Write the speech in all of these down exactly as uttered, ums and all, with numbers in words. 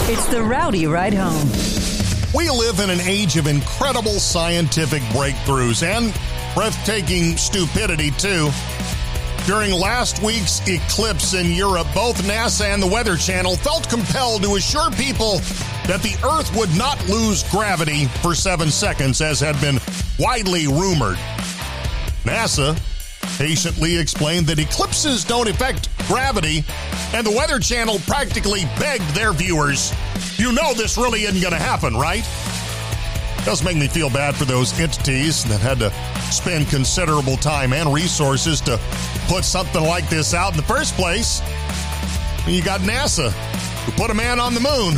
It's the Rowdy Ride Home. We live in an age of incredible scientific breakthroughs and breathtaking stupidity, too. During last week's eclipse in Europe, both NASA and the Weather Channel felt compelled to assure people that the Earth would not lose gravity for seven seconds, as had been widely rumored. NASA patiently explained that eclipses don't affect gravity, and the Weather Channel practically begged their viewers, you know this really isn't going to happen, right? It does make me feel bad for those entities that had to spend considerable time and resources to put something like this out in the first place. You got NASA, who put a man on the moon,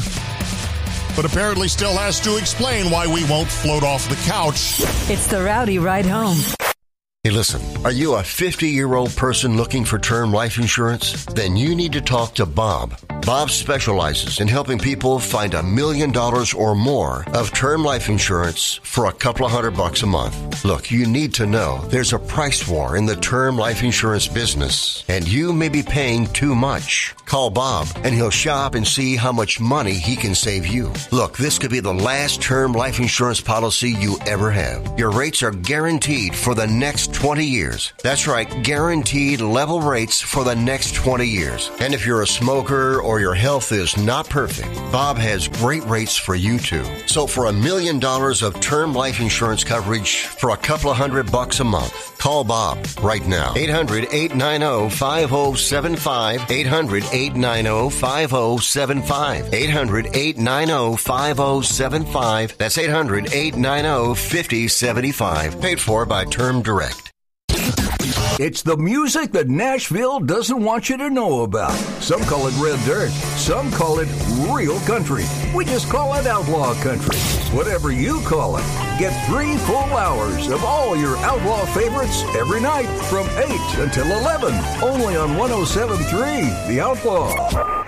but apparently still has to explain why we won't float off the couch. It's the Rowdy Ride Home. Hey, listen, are you a fifty-year-old person looking for term life insurance? Then you need to talk to Bob. Bob specializes in helping people find a million dollars or more of term life insurance for a couple of hundred bucks a month. Look, you need to know there's a price war in the term life insurance business, and you may be paying too much. Call Bob, and he'll shop and see how much money he can save you. Look, this could be the last term life insurance policy you ever have. Your rates are guaranteed for the next twenty years. That's right, guaranteed level rates for the next twenty years. And if you're a smoker or your health is not perfect, Bob has great rates for you too. So for a million dollars of term life insurance coverage for a couple of hundred bucks a month, call Bob right now. eight hundred, eight nine zero, five zero seven five. eight hundred, eight nine zero, five zero seven five. eight hundred, eight nine zero, five zero seven five. That's eight hundred, eight nine zero, five zero seven five. Paid for by Term Direct. It's the music that Nashville doesn't want you to know about. Some call it red dirt. Some call it real country. We just call it outlaw country. Whatever you call it, get three full hours of all your outlaw favorites every night from eight until eleven. Only on one oh seven point three, The Outlaw.